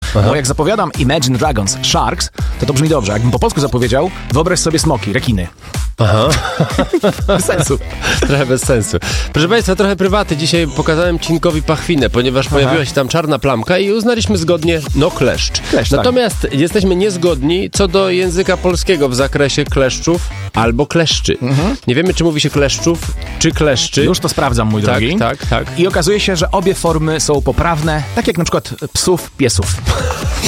Bo jak zapowiadam Imagine Dragons Sharks, to brzmi dobrze. Jakbym po polsku zapowiedział, wyobraź sobie smoki, rekiny. Aha. Bez sensu. Trochę bez sensu. Proszę Państwa, trochę prywaty. Dzisiaj pokazałem Cinkowi pachwinę, ponieważ pojawiła się tam czarna plamka i uznaliśmy zgodnie, kleszcz. Natomiast jesteśmy niezgodni co do języka polskiego w zakresie kleszczów albo kleszczy. Nie wiemy, czy mówi się kleszczów, czy kleszczy. Już to sprawdzam, mój drogi. Tak. I okazuje się, że obie formy są poprawne, tak jak na przykład psów, piesów.